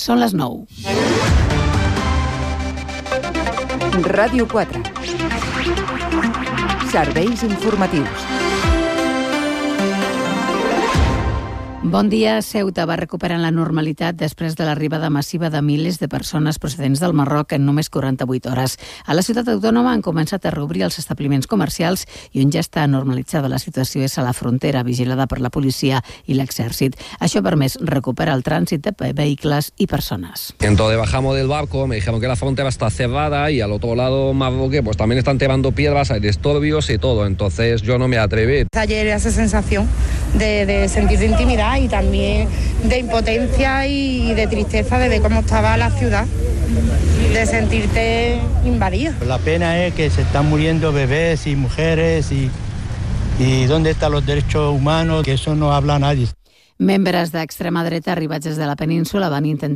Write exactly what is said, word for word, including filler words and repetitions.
Són les nou. Ràdio quatre. Serveis informatius. Bon dia. Ceuta va recuperant la normalitat després de l'arribada massiva de milers de persones procedents del Marroc en només quaranta-vuit hores. A la ciutat autònoma han començat a reobrir els establiments comercials i on ja està normalitzada la situació és a la frontera, vigilada per la policia i l'exèrcit. Això ha permès recuperar el trànsit de vehicles i persones. Entonces bajamos del barco, me dijeron que la frontera está cerrada y al otro lado marroquí pues también están tirando piedras, hay disturbios y todo, entonces yo no me atreví. Ayer esa sensación de, de sentir de intimidad y también de impotencia y de tristeza de ver cómo estaba la ciudad, de sentirte invadido. La pena es que se están muriendo bebés y mujeres y, y dónde están los derechos humanos, que eso no habla nadie. Membres d'extrema dreta arribats des de la península van intentar